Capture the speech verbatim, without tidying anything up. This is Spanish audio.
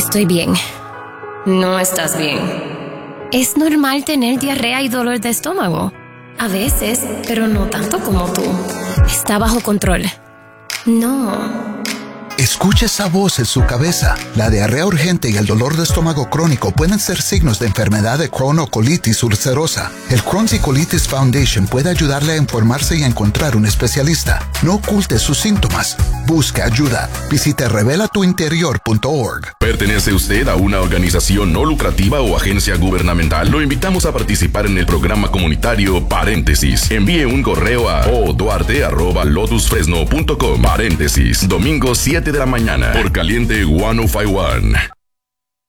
Estoy bien. No estás bien. Es normal tener diarrea y dolor de estómago. A veces, pero no tanto como tú. Está bajo control. No. Escuche esa voz en su cabeza. La diarrea urgente y el dolor de estómago crónico pueden ser signos de enfermedad de Crohn o colitis ulcerosa. El Crohn's y Colitis Foundation puede ayudarle a informarse y a encontrar un especialista. No oculte sus síntomas. Busque ayuda. Visite revela tu interior punto org. ¿Pertenece usted a una organización no lucrativa o agencia gubernamental? Lo invitamos a participar en el programa comunitario Paréntesis. Envíe un correo a o duarte arroba lotus fresno punto com. Paréntesis. Domingo siete de la mañana por Caliente ciento cincuenta y uno.